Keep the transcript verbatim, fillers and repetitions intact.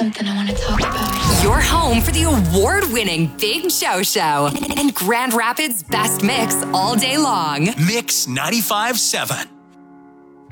something I want to talk about. You're home for the award-winning Big Show Show and Grand Rapids' best mix all day long. Mix ninety-five seven.